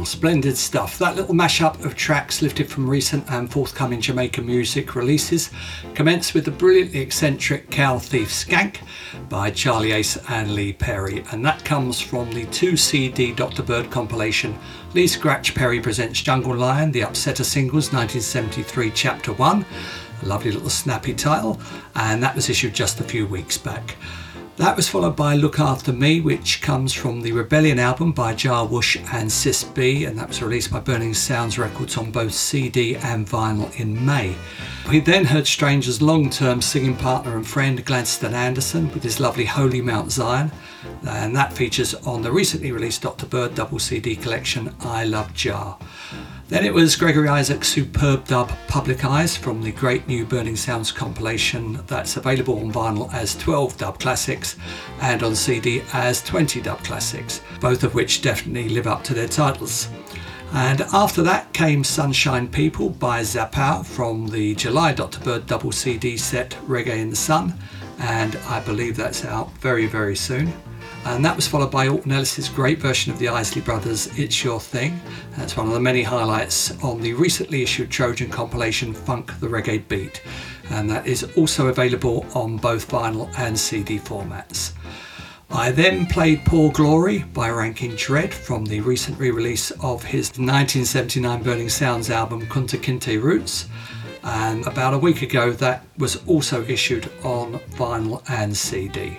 Splendid stuff. That little mashup of tracks lifted from recent and forthcoming Jamaican music releases commenced with the brilliantly eccentric Cow Thief Skank by Charlie Ace and Lee Perry, and that comes from the 2-CD Dr. Bird compilation Lee Scratch Perry Presents Jungle Lion, the Upsetter Singles 1973 Chapter 1, a lovely little snappy title, and that was issued just a few weeks back. That was followed by Look After Me, which comes from the Rebellion album by Jar Whoosh and Sis B, and that was released by Burning Sounds Records on both CD and vinyl in May. We then heard Stranger's long-term singing partner and friend Gladstone Anderson with his lovely Holy Mount Zion, and that features on the recently released Dr. Bird double CD collection I Love Jar. Then it was Gregory Isaac's superb dub Public Eyes from the great new Burning Sounds compilation that's available on vinyl as 12 dub classics and on CD as 20 dub classics, both of which definitely live up to their titles. And after that came Sunshine People by Zappa from the July Dr. Bird double CD set Reggae in the Sun, and I believe that's out very, very soon. And that was followed by Alton Ellis's great version of the Isley Brothers' It's Your Thing. That's one of the many highlights on the recently issued Trojan compilation Funk the Reggae Beat, and that is also available on both vinyl and CD formats. I then played Poor Glory by Ranking Dread from the recent re-release of his 1979 Burning Sounds album Kunta Kinte Roots, and about a week ago that was also issued on vinyl and CD.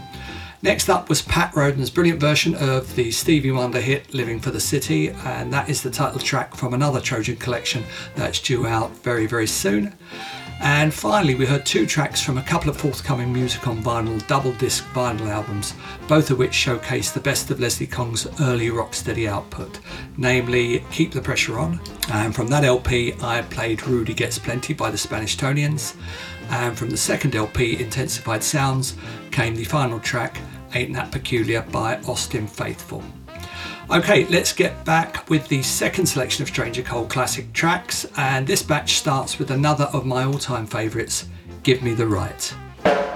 Next up was Pat Roden's brilliant version of the Stevie Wonder hit Living for the City, and that is the title track from another Trojan collection that's due out very, very soon. And finally we heard two tracks from a couple of forthcoming Music on Vinyl double disc vinyl albums, both of which showcase the best of Leslie Kong's early rocksteady output, namely Keep the Pressure On, and from that LP I played Rudy Gets Plenty by the Spanish Tonians, and from the second LP Intensified Sounds came the final track Ain't That Peculiar by Austin Faithful. Okay, let's get back with the second selection of Stranger Cole classic tracks, and this batch starts with another of my all-time favourites, Give Me the Right.